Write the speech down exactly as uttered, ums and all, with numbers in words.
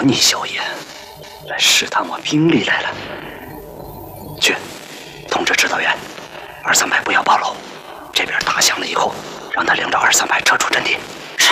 逆硝烟，来试探我兵力来了。去，通知指导员，二三排不要暴露。这边打响了以后，让他领着二三排撤出阵地。